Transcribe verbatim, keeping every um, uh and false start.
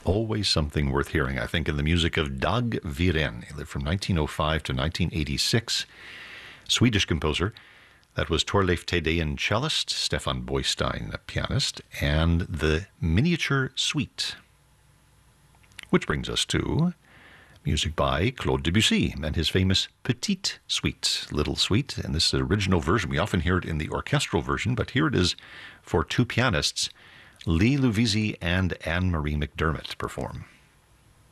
always something worth hearing, I think, in the music of Dag Viren. He lived from nineteen oh five to nineteen eighty-six. Swedish composer. That was Torleif Tedein, cellist, Stefan Boystein, pianist, and the Miniature Suite. Which brings us to music by Claude Debussy and his famous Petite Suite, Little Suite. And this is the original version. We often hear it in the orchestral version, but here it is for two pianists, Lee Luvisi and Anne-Marie McDermott perform.